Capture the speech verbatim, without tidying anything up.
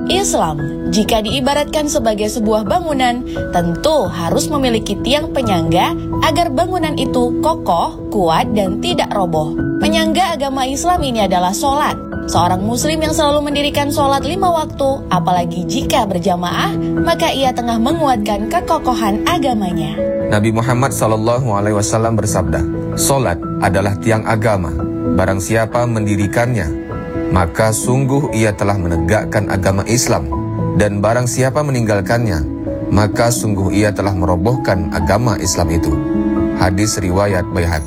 Islam, jika diibaratkan sebagai sebuah bangunan, tentu harus memiliki tiang penyangga agar bangunan itu kokoh, kuat, dan tidak roboh. Penyangga agama Islam ini adalah sholat. Seorang muslim yang selalu mendirikan sholat lima waktu, apalagi jika berjamaah, maka ia tengah menguatkan kekokohan agamanya. Nabi Muhammad shallallahu alaihi wasallam bersabda, "Sholat adalah tiang agama. Barang siapa mendirikannya, maka sungguh ia telah menegakkan agama Islam. Dan barang siapa meninggalkannya, maka sungguh ia telah merobohkan agama Islam itu." Hadis riwayat Baihaqi.